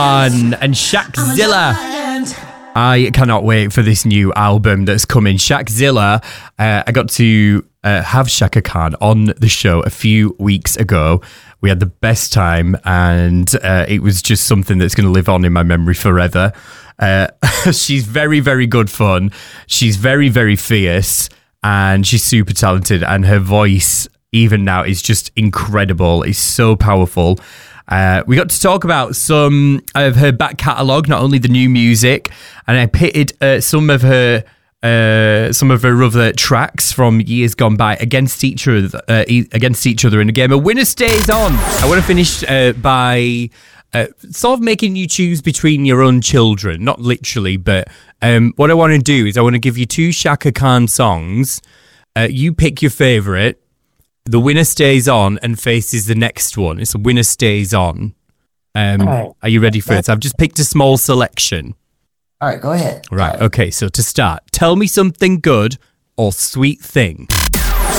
And Shaqzilla. I cannot wait for this new album that's coming. Shaqzilla. I got to have Shaka Khan on the show a few weeks ago. We had the best time, and it was just something that's going to live on in my memory forever. She's very, very good fun. She's very, very fierce, and she's super talented, and her voice, even now, is just incredible. It's so powerful. We got to talk about some of her back catalogue, not only the new music, and I pitted some of her other tracks from years gone by against each other in a game. A winner stays on. I want to finish by sort of making you choose between your own children, not literally, but what I want to do is I want to give you two Shaka Khan songs. You pick your favourite. The winner stays on and faces the next one. It's a winner stays on. Right. Are you ready for it? So I've just picked a small selection. All right, go ahead. Right, okay, so to start, tell me something good or sweet thing.